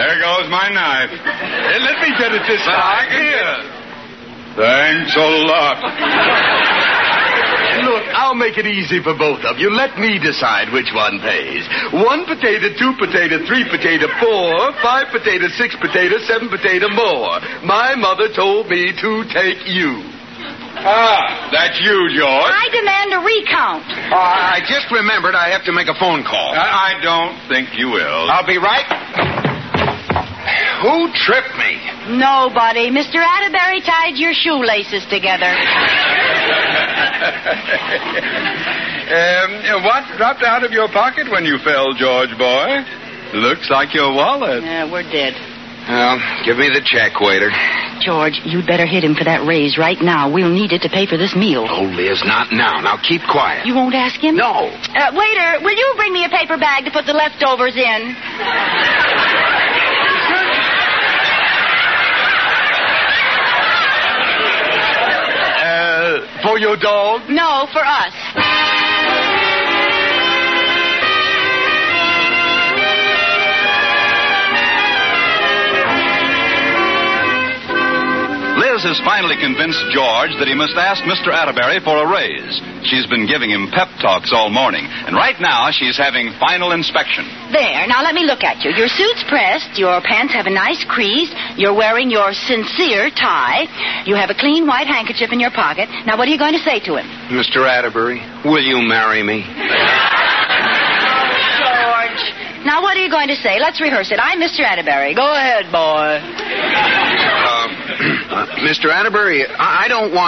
There goes my knife. Let me get it this time. Here. Thanks a lot. Look, I'll make it easy for both of you. Let me decide which one pays. 1 potato, 2 potato, 3 potato, 4, 5 potato, 6 potato, 7 potato more. My mother told me to take you. Ah, that's you, George. I demand a recount. I just remembered I have to make a phone call. I don't think you will. I'll be right. Who tripped me? Nobody. Mr. Atterbury tied your shoelaces together. What dropped out of your pocket when you fell, George boy? Looks like your wallet. Yeah, we're dead. Well, give me the check, waiter. George, you'd better hit him for that raise right now. We'll need it to pay for this meal. Oh, Liz, not now. Now keep quiet. You won't ask him? No. Waiter, will you bring me a paper bag to put the leftovers in? For your dog? No, for us. Liz has finally convinced George that he must ask Mr. Atterbury for a raise. She's been giving him pep talks all morning, and right now she's having final inspection. There, now let me look at you. Your suit's pressed, your pants have a nice crease, you're wearing your sincere tie, you have a clean white handkerchief in your pocket. Now what are you going to say to him? Mr. Atterbury, will you marry me? George. Now what are you going to say? Let's rehearse it. I'm Mr. Atterbury. Go ahead, boy. Mr. Atterbury, I don't want